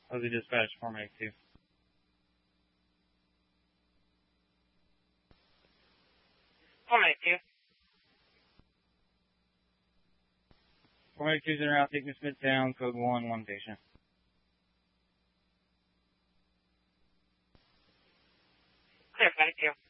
Ozzy Dispatch, 482. 482. 482's en route, taking us Midtown, code 1 patient. Clear, 582.